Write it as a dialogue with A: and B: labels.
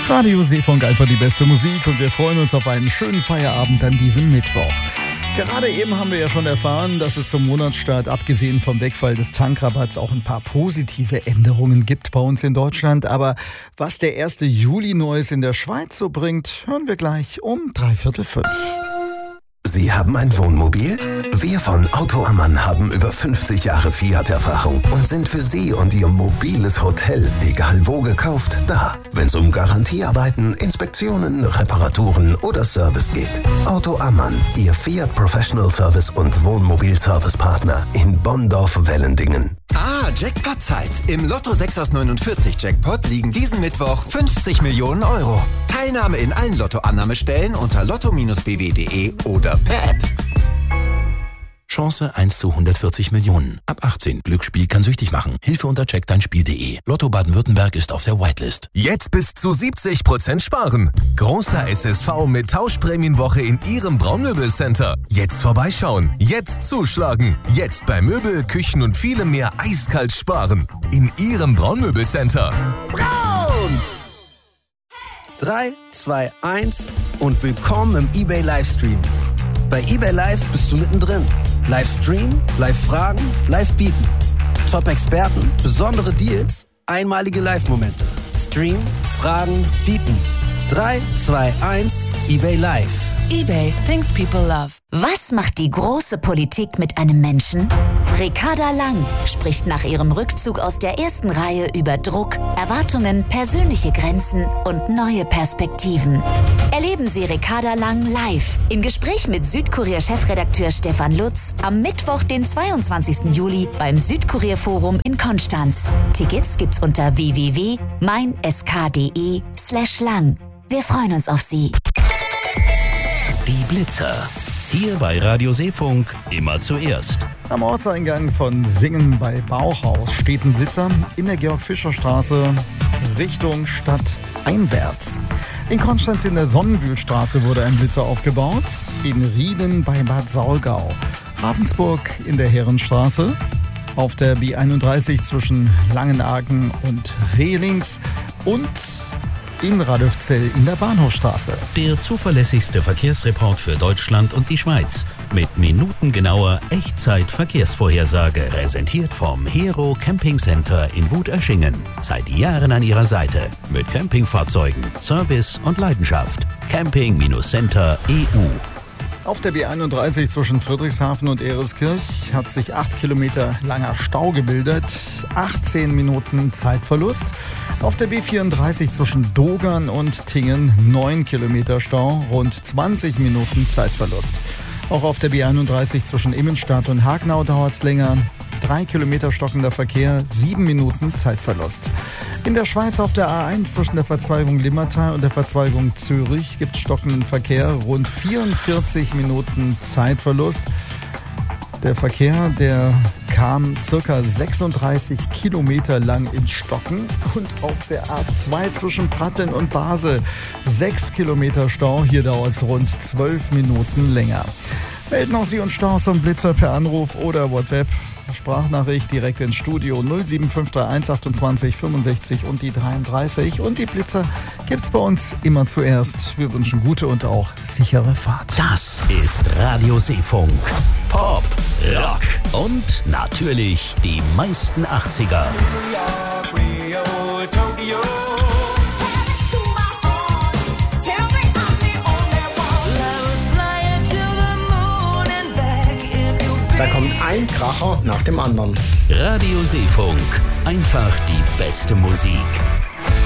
A: Radio Seefunk, einfach die beste Musik und wir freuen uns auf einen schönen Feierabend an diesem Mittwoch. Gerade eben haben wir ja schon erfahren, dass es zum Monatsstart, abgesehen vom Wegfall des Tankrabatts, auch ein paar positive Änderungen gibt bei uns in Deutschland. Aber was der 1. Juli Neues in der Schweiz so bringt, hören wir gleich um 5:45.
B: Sie haben ein Wohnmobil? Wir von Auto Ammann haben über 50 Jahre Fiat-Erfahrung und sind für Sie und Ihr mobiles Hotel, egal wo gekauft, da. Wenn es um Garantiearbeiten, Inspektionen, Reparaturen oder Service geht. Auto Ammann, Ihr Fiat Professional Service und Wohnmobil-Service-Partner in Bonndorf-Wellendingen.
C: Jackpot-Zeit. Im Lotto 6 aus 49 Jackpot liegen diesen Mittwoch 50 Millionen Euro. Teilnahme in allen Lottoannahmestellen unter lotto-bw.de oder per App.
D: Chance 1 zu 140 Millionen. Ab 18. Glücksspiel kann süchtig machen. Hilfe unter checkdeinspiel.de. Lotto Baden-Württemberg ist auf der Whitelist.
E: Jetzt bis zu 70% sparen. Großer SSV mit Tauschprämienwoche in Ihrem Braunmöbelcenter. Jetzt vorbeischauen. Jetzt zuschlagen. Jetzt bei Möbel, Küchen und vielem mehr eiskalt sparen. In Ihrem Braunmöbelcenter.
F: Braun! 3, 2, 1 und willkommen im eBay Livestream. Bei eBay Live bist du mittendrin. Livestream, Live-Fragen, Live-Bieten. Top-Experten, besondere Deals, einmalige Live-Momente. Stream, Fragen, Bieten. 3, 2, 1, eBay Live.
G: eBay, things people love. Was macht die große Politik mit einem Menschen? Ricarda Lang spricht nach ihrem Rückzug aus der ersten Reihe über Druck, Erwartungen, persönliche Grenzen und neue Perspektiven. Erleben Sie Ricarda Lang live im Gespräch mit Südkurier-Chefredakteur Stefan Lutz am Mittwoch, den 22. Juli beim Südkurier-Forum in Konstanz. Tickets gibt's unter www.meinsk.de/lang. Wir freuen uns auf Sie.
D: Die Blitzer. Hier bei Radio Seefunk immer zuerst.
A: Am Ortseingang von Singen bei Bauhaus steht ein Blitzer in der Georg-Fischer-Straße Richtung Stadt einwärts. In Konstanz in der Sonnenbühlstraße wurde ein Blitzer aufgebaut, in Rieden bei Bad Saulgau, Ravensburg in der Herrenstraße, auf der B31 zwischen Langenagen und Rehlings und in Radolfzell in der Bahnhofstraße.
D: Der zuverlässigste Verkehrsreport für Deutschland und die Schweiz. Mit minutengenauer Echtzeit-Verkehrsvorhersage. Präsentiert vom Hero Camping Center in Wutöschingen. Seit Jahren an Ihrer Seite. Mit Campingfahrzeugen, Service und Leidenschaft. Camping-Center EU.
A: Auf der B31 zwischen Friedrichshafen und Ehreskirch hat sich 8 Kilometer langer Stau gebildet, 18 Minuten Zeitverlust. Auf der B34 zwischen Dogern und Tingen 9 Kilometer Stau, rund 20 Minuten Zeitverlust. Auch auf der B31 zwischen Immenstadt und Hagenau dauert es länger. 3 Kilometer stockender Verkehr, 7 Minuten Zeitverlust. In der Schweiz auf der A1 zwischen der Verzweigung Limmatal und der Verzweigung Zürich gibt es stockenden Verkehr, rund 44 Minuten Zeitverlust. Der Verkehr, der kam circa 36 Kilometer lang ins Stocken. Und auf der A2 zwischen Pratteln und Basel 6 Kilometer Stau. Hier dauert es rund 12 Minuten länger. Melden auch Sie uns Staus und Blitzer per Anruf oder WhatsApp. Sprachnachricht direkt ins Studio 07531 28 65 und die 33. Und die Blitzer gibt's bei uns immer zuerst. Wir wünschen gute und auch sichere Fahrt.
D: Das ist Radio Seefunk. Pop, Rock und natürlich die meisten 80er.
F: Da kommt ein Kracher nach dem anderen.
D: Radio Seefunk. Einfach die beste Musik.